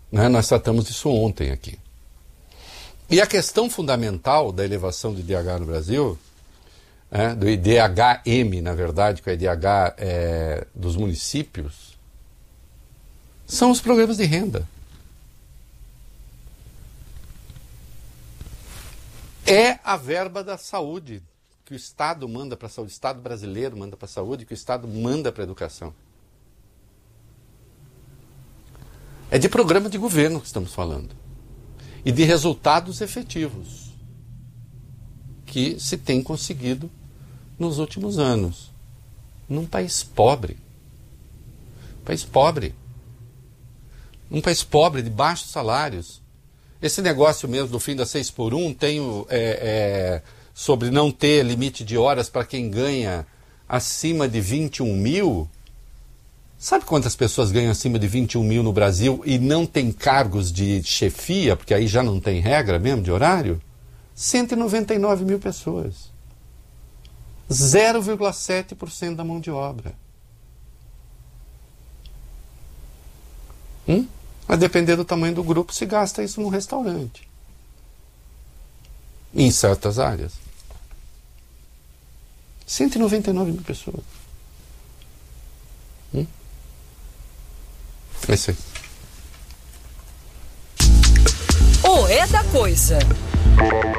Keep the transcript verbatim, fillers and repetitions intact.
Né? Nós tratamos disso ontem aqui. E a questão fundamental da elevação do I D H no Brasil, é, do I D H M, na verdade, que é o I D H é, dos municípios, são os programas de renda. É a verba da saúde que o Estado manda para a saúde, o Estado brasileiro manda para a saúde, que o Estado manda para a educação. É de programa de governo que estamos falando. E de resultados efetivos que se tem conseguido nos últimos anos. Num país pobre. País pobre. Um país pobre, de baixos salários. Esse negócio mesmo do fim das seis por um tem o, é, é, sobre não ter limite de horas para quem ganha acima de vinte e um mil. Sabe quantas pessoas ganham acima de vinte e um mil no Brasil e não tem cargos de chefia, porque aí já não tem regra mesmo de horário? cento e noventa e nove mil pessoas. zero vírgula sete por cento da mão de obra. Hum? Mas dependendo do tamanho do grupo, se gasta isso num restaurante. Em certas áreas. cento e noventa e nove mil pessoas. Hum? É isso aí. O É da Coisa.